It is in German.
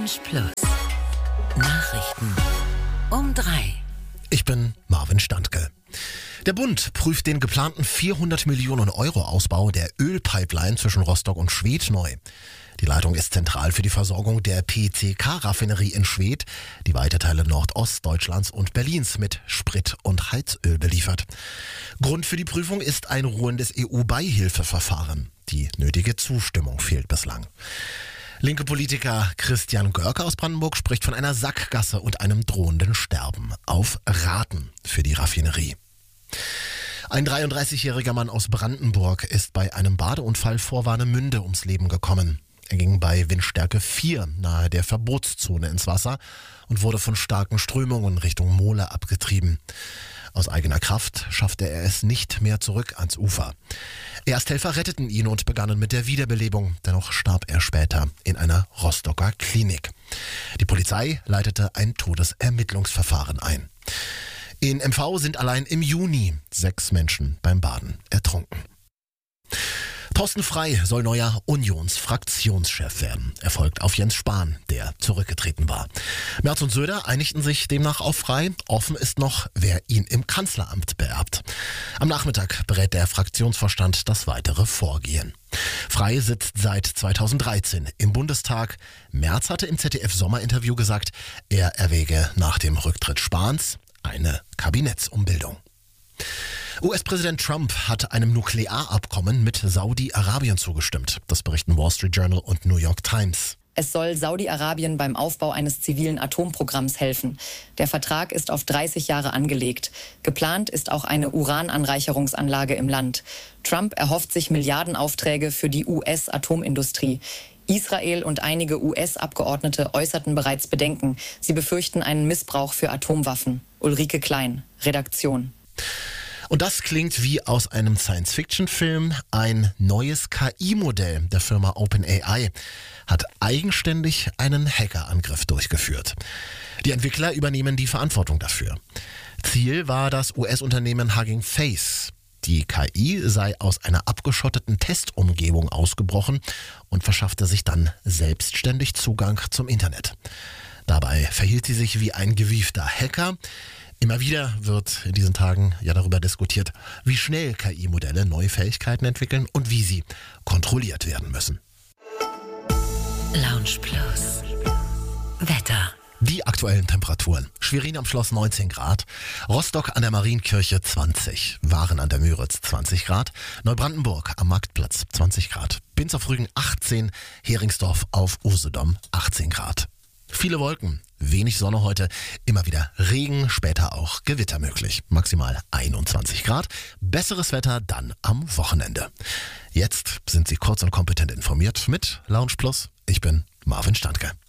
Lounge Plus. Nachrichten um 3. Ich bin Marvin Standke. Der Bund prüft den geplanten 400 Millionen Euro Ausbau der Ölpipeline zwischen Rostock und Schwedt neu. Die Leitung ist zentral für die Versorgung der PCK-Raffinerie in Schwedt, die weite Teile Nordostdeutschlands und Berlins mit Sprit und Heizöl beliefert. Grund für die Prüfung ist ein ruhendes EU-Beihilfeverfahren. Die nötige Zustimmung fehlt bislang. Linke Politiker Christian Görke aus Brandenburg spricht von einer Sackgasse und einem drohenden Sterben auf Raten für die Raffinerie. Ein 33-jähriger Mann aus Brandenburg ist bei einem Badeunfall vor Warnemünde ums Leben gekommen. Er ging bei Windstärke 4 nahe der Verbotszone ins Wasser und wurde von starken Strömungen Richtung Mole abgetrieben. Aus eigener Kraft schaffte er es nicht mehr zurück ans Ufer. Ersthelfer retteten ihn und begannen mit der Wiederbelebung. Dennoch starb er später in einer Rostocker Klinik. Die Polizei leitete ein Todesermittlungsverfahren ein. In MV sind allein im Juni 6 Menschen beim Baden ertrunken. Thorsten Frey soll neuer Unionsfraktionschef werden. Er folgt auf Jens Spahn, der zurückgetreten war. Merz und Söder einigten sich demnach auf Frey. Offen ist noch, wer ihn im Kanzleramt beerbt. Am Nachmittag berät der Fraktionsvorstand das weitere Vorgehen. Frey sitzt seit 2013 im Bundestag. Merz hatte im ZDF-Sommerinterview gesagt, er erwäge nach dem Rücktritt Spahns eine Kabinettsumbildung. US-Präsident Trump hat einem Nuklearabkommen mit Saudi-Arabien zugestimmt. Das berichten Wall Street Journal und New York Times. Es soll Saudi-Arabien beim Aufbau eines zivilen Atomprogramms helfen. Der Vertrag ist auf 30 Jahre angelegt. Geplant ist auch eine Urananreicherungsanlage im Land. Trump erhofft sich Milliardenaufträge für die US-Atomindustrie. Israel und einige US-Abgeordnete äußerten bereits Bedenken. Sie befürchten einen Missbrauch für Atomwaffen. Ulrike Klein, Redaktion. Und das klingt wie aus einem Science-Fiction-Film. Ein neues KI-Modell der Firma OpenAI hat eigenständig einen Hackerangriff durchgeführt. Die Entwickler übernehmen die Verantwortung dafür. Ziel war das US-Unternehmen Hugging Face. Die KI sei aus einer abgeschotteten Testumgebung ausgebrochen und verschaffte sich dann selbstständig Zugang zum Internet. Dabei verhielt sie sich wie ein gewiefter Hacker. Immer wieder wird in diesen Tagen ja darüber diskutiert, wie schnell KI-Modelle neue Fähigkeiten entwickeln und wie sie kontrolliert werden müssen. Lounge Plus. Wetter. Die aktuellen Temperaturen. Schwerin am Schloss 19 Grad, Rostock an der Marienkirche 20, Waren an der Müritz 20 Grad, Neubrandenburg am Marktplatz 20 Grad, Binz auf Rügen 18, Heringsdorf auf Usedom 18 Grad. Viele Wolken, wenig Sonne heute, immer wieder Regen, später auch Gewitter möglich. Maximal 21 Grad, besseres Wetter dann am Wochenende. Jetzt sind Sie kurz und kompetent informiert mit Lounge Plus. Ich bin Marvin Standke.